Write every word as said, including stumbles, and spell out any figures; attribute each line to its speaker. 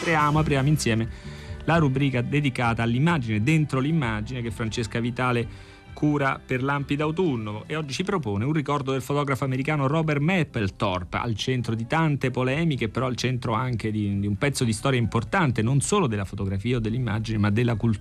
Speaker 1: apriamo, apriamo insieme la rubrica dedicata all'immagine dentro l'immagine che Francesca Vitale cura per Lampi d'autunno, e oggi ci propone un ricordo del fotografo americano Robert Mapplethorpe, al centro di tante polemiche, però al centro anche di, di un pezzo di storia importante, non solo della fotografia o dell'immagine, ma della cultura